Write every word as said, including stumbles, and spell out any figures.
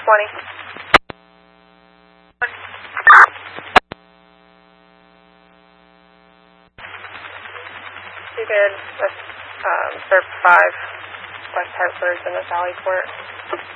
twenty. You did, um, serve five West Hartford in the Valley Court.